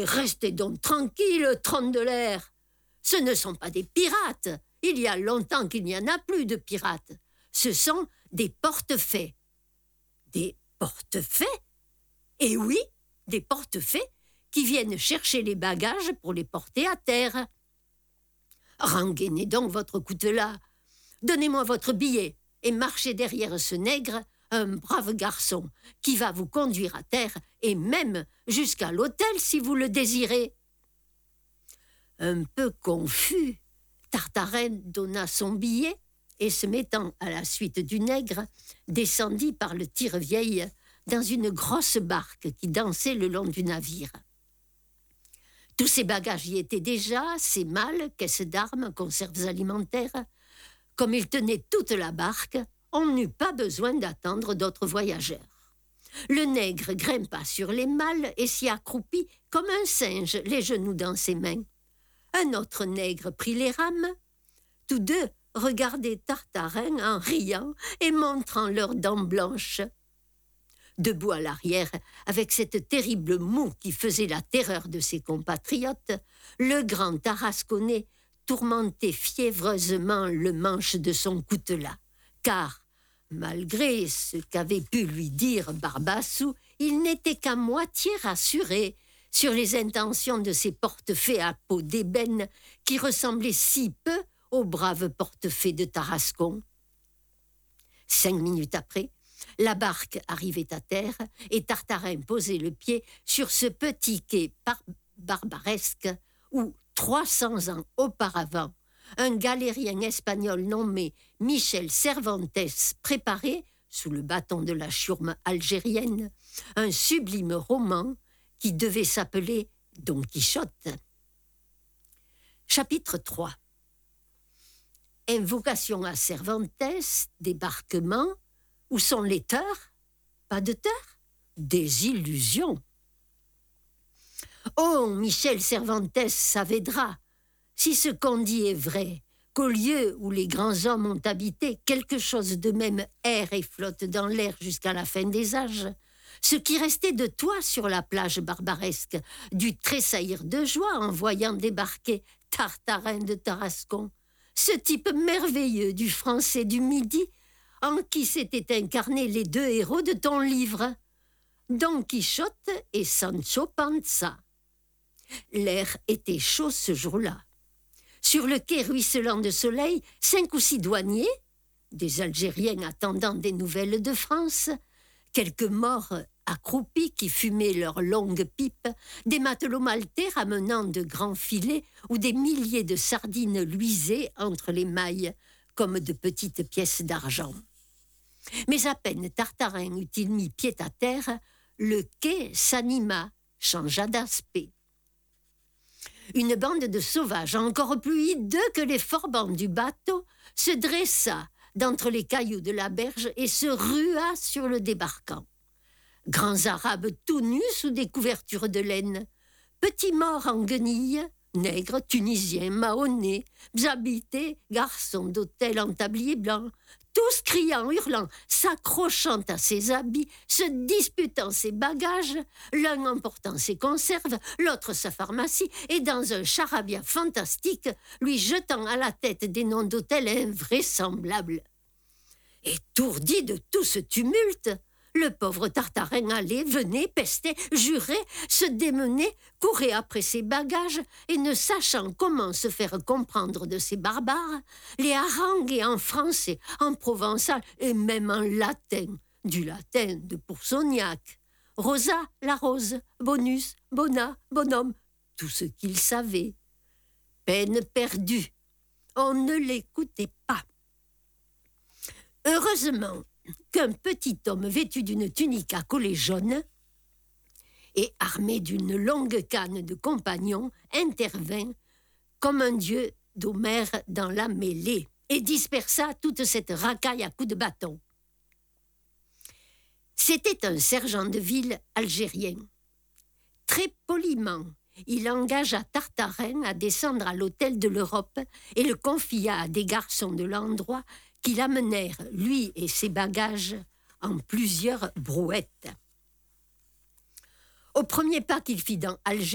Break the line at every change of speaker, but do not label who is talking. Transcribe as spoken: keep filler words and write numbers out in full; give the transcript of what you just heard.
restez donc tranquille, tronc de l'air. Ce ne sont pas des pirates. Il y a longtemps qu'il n'y en a plus de pirates. Ce sont des portefaix. Des portefaix? Eh oui, des portefaix qui viennent chercher les bagages pour les porter à terre. Rengainez donc votre coutelas. Donnez-moi votre billet et marchez derrière ce nègre, un brave garçon, qui va vous conduire à terre et même jusqu'à l'hôtel si vous le désirez. Un peu confus, Tartarin donna son billet et, se mettant à la suite du nègre, descendit par le tire-vieille dans une grosse barque qui dansait le long du navire. Tous ses bagages y étaient déjà, ses malles, caisses d'armes, conserves alimentaires. Comme il tenait toute la barque, on n'eut pas besoin d'attendre d'autres voyageurs. Le nègre grimpa sur les malles et s'y accroupit comme un singe, les genoux dans ses mains. Un autre nègre prit les rames. Tous deux regardaient Tartarin en riant et montrant leurs dents blanches. Debout à l'arrière, avec cette terrible moue qui faisait la terreur de ses compatriotes, le grand Tarasconnais tourmentait fiévreusement le manche de son coutelas, car, malgré ce qu'avait pu lui dire Barbassou, il n'était qu'à moitié rassuré sur les intentions de ces portefaix à peau d'ébène qui ressemblaient si peu aux braves portefaix de Tarascon. Cinq minutes après, la barque arrivait à terre et Tartarin posait le pied sur ce petit quai bar- barbaresque où, trois cents ans auparavant, un galérien espagnol nommé Michel Cervantes préparait, sous le bâton de la chiourme algérienne, un sublime roman qui devait s'appeler Don Quichotte. Chapitre trois. Invocation à Cervantes, débarquement. Où sont les teurs? Pas de teurs? Des illusions. Oh, Michel Cervantes Saavedra, si ce qu'on dit est vrai, qu'au lieu où les grands hommes ont habité, quelque chose de même erre et flotte dans l'air jusqu'à la fin des âges, ce qui restait de toi sur la plage barbaresque dut tressaillir de joie en voyant débarquer Tartarin de Tarascon, ce type merveilleux du français du Midi, en qui s'étaient incarnés les deux héros de ton livre, Don Quichotte et Sancho Panza. L'air était chaud ce jour-là. Sur le quai ruisselant de soleil, cinq ou six douaniers, des Algériens attendant des nouvelles de France, quelques morts accroupis qui fumaient leurs longues pipes, des matelots maltais ramenant de grands filets où des milliers de sardines luisaient entre les mailles comme de petites pièces d'argent. Mais à peine Tartarin eut-il mis pied à terre, le quai s'anima, changea d'aspect. Une bande de sauvages encore plus hideux que les forbans du bateau se dressa d'entre les cailloux de la berge et se rua sur le débarquant. Grands arabes tout nus sous des couvertures de laine, petits morts en guenilles, nègres, tunisiens, mahonnais, bzabités, garçons d'hôtel en tablier blanc, tous criant, hurlant, s'accrochant à ses habits, se disputant ses bagages, l'un emportant ses conserves, l'autre sa pharmacie, et dans un charabia fantastique, lui jetant à la tête des noms d'hôtels invraisemblables. Étourdi de tout ce tumulte, le pauvre Tartarin allait, venait, pestait, jurait, se démenait, courait après ses bagages et, ne sachant comment se faire comprendre de ces barbares, les haranguait en français, en provençal et même en latin, du latin de Poursognac. Rosa, la rose, bonus, bona, bonhomme, tout ce qu'il savait. Peine perdue. On ne l'écoutait pas. Heureusement qu'un petit homme vêtu d'une tunique à collet jaune et armé d'une longue canne de compagnon intervint comme un dieu d'Homère dans la mêlée et dispersa toute cette racaille à coups de bâton. C'était un sergent de ville algérien. Très poliment, il engagea Tartarin à descendre à l'hôtel de l'Europe et le confia à des garçons de l'endroit qui l'amenèrent, lui et ses bagages, en plusieurs brouettes. Au premier pas qu'il fit dans Alger,